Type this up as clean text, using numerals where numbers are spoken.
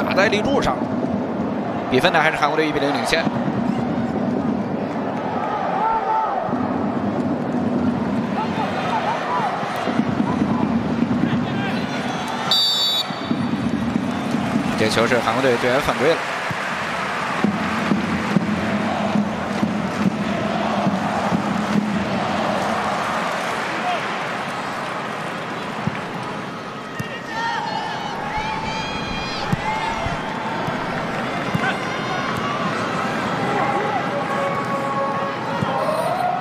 打在立柱上，比分呢还是韩国队1比0领先。这球是韩国队队员犯规了。